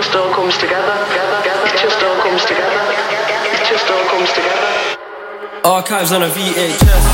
just all comes together. It just all comes together. It just all comes together. Archives on a VHS.